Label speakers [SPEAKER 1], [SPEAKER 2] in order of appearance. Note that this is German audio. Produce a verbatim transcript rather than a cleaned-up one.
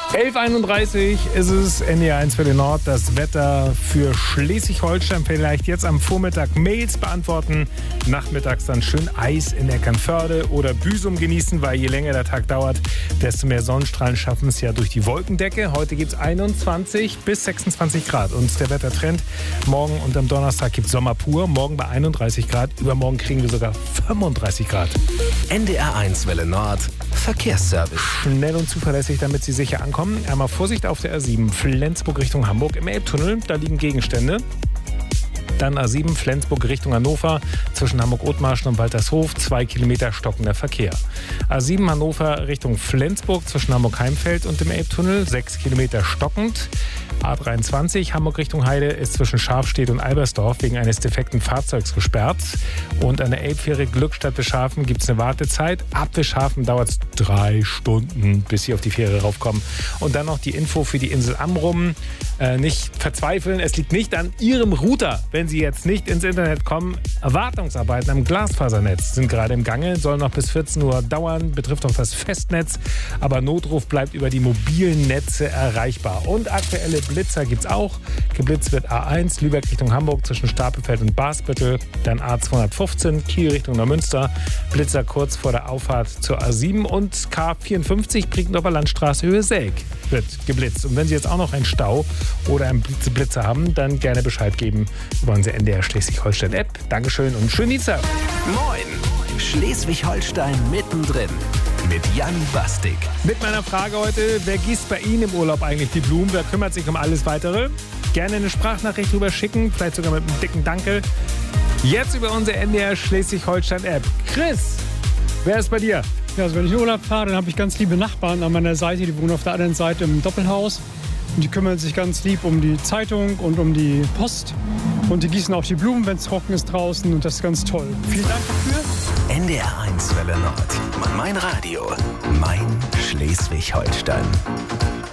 [SPEAKER 1] elf Uhr einunddreißig ist es, N D R eins für den Nord. Das Wetter für Schleswig-Holstein. Vielleicht jetzt am Vormittag Mails beantworten. Nachmittags dann schön Eis in Eckernförde oder Büsum genießen, weil je länger der Tag dauert, desto mehr Sonnenstrahlen schaffen es ja durch die Wolkendecke. Heute gibt es einundzwanzig bis sechsundzwanzig Grad. Und der Wettertrend, morgen und am Donnerstag gibt es Sommer pur. Morgen bei einunddreißig Grad. Übermorgen kriegen wir sogar fünfunddreißig Grad.
[SPEAKER 2] N D R eins Welle Nord. Verkehrsservice.
[SPEAKER 1] Schnell und zuverlässig, damit Sie sicher ankommen. Einmal Vorsicht auf der A sieben, Flensburg Richtung Hamburg im Elbtunnel. Da liegen Gegenstände. Dann A sieben, Flensburg Richtung Hannover, zwischen Hamburg-Othmarschen und Waltershof, zwei Kilometer stockender Verkehr. A sieben Hannover Richtung Flensburg, zwischen Hamburg-Heimfeld und dem Elbtunnel, sechs Kilometer stockend. A dreiundzwanzig, Hamburg Richtung Heide, ist zwischen Scharfstedt und Albersdorf wegen eines defekten Fahrzeugs gesperrt. Und an der Elbfähre Glückstadt-Bischhafen gibt es eine Wartezeit. Ab Bischhafen dauert es drei Stunden, bis Sie auf die Fähre raufkommen. Und dann noch die Info für die Insel Amrum. Äh, nicht verzweifeln, es liegt nicht an Ihrem Router, wenn Sie jetzt nicht ins Internet kommen. Wartungsarbeiten am Glasfasernetz sind gerade im Gange, sollen noch bis vierzehn Uhr dauern, betrifft auch das Festnetz. Aber Notruf bleibt über die mobilen Netze erreichbar. Und aktuelle Blitzer gibt es auch. Geblitzt wird A eins, Lübeck Richtung Hamburg zwischen Stapelfeld und Basbüttel. Dann A zweihundertfünfzehn, Kiel Richtung Neumünster. Blitzer kurz vor der Auffahrt zur A sieben. Und K vierundfünfzig, Brinkendorfer Landstraße, Höhe Selk wird geblitzt. Und wenn Sie jetzt auch noch einen Stau oder einen Blitzer haben, dann gerne Bescheid geben über unsere N D R Schleswig-Holstein-App. Dankeschön und schönen Dienstag.
[SPEAKER 2] Moin! Schleswig-Holstein mittendrin. Mit Jan Bastik.
[SPEAKER 1] Mit meiner Frage heute, wer gießt bei Ihnen im Urlaub eigentlich die Blumen? Wer kümmert sich um alles Weitere? Gerne eine Sprachnachricht drüber schicken, vielleicht sogar mit einem dicken Danke. Jetzt über unsere N D R Schleswig-Holstein-App. Chris, wer ist bei dir?
[SPEAKER 3] Ja, also wenn ich in Urlaub fahre, dann habe ich ganz liebe Nachbarn an meiner Seite. Die wohnen auf der anderen Seite im Doppelhaus. Und die kümmern sich ganz lieb um die Zeitung und um die Post. Und die gießen auch die Blumen, wenn es trocken ist draußen. Und das ist ganz toll. Vielen Dank dafür.
[SPEAKER 2] N D R eins Welle Nord. Mein Radio. Mein Schleswig-Holstein.